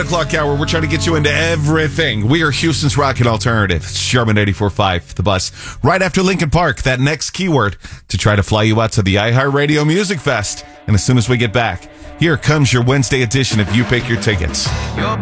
O'clock hour, we're trying to get you into everything. We are Houston's Rocket Alternative. It's Sherman 84.5, the bus. Right after Lincoln Park, that next keyword to try to fly you out to the iHeartRadio Music Fest. And as soon as we get back, here comes your Wednesday edition of You Pick Your Tickets.